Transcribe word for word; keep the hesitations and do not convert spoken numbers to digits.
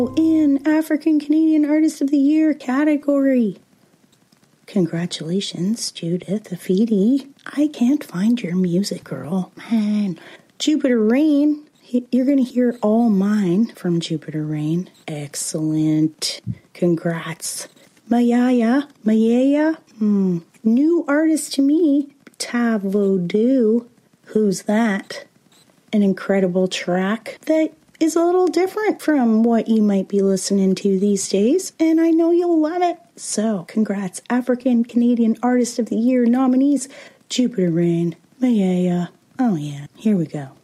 in African Canadian Artist of the Year category. Congratulations, Judith Afidi. I can't find your music, girl. Man. Jupiter Rain. You're going to hear All Mine from Jupiter Rain. Excellent. Congrats. Mayaya. Mayaya. Hmm. New artist to me. Tavodu. Who's that? An incredible track that is a little different from what you might be listening to these days, and I know you'll love it. So, congrats, African Canadian Artist of the Year nominees, Jupiter Rain, Mayaya. Oh yeah, here we go.